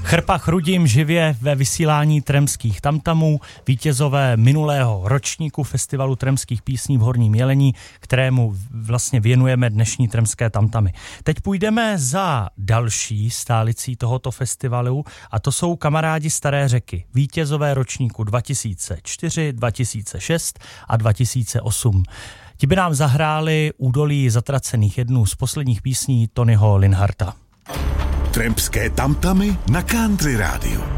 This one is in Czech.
Chrpa chrudím živě ve vysílání Tremských tamtamů, vítězové minulého ročníku festivalu tremských písní v Horním Jelení, kterému vlastně věnujeme dnešní Tremské tamtamy. Teď půjdeme za další stálicí tohoto festivalu a to jsou kamarádi Staré Řeky, vítězové ročníku 2004, 2006 a 2008. Ti by nám zahráli Údolí zatracených, jednu z posledních písní Tonyho Linharta. Tremské tamtamy na Country Rádiu.